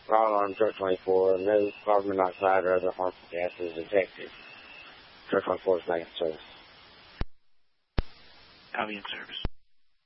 Fire alarm, truck 24. No carbon monoxide or other harmful gases detected. Truck 24 is back in service. I'll be in service.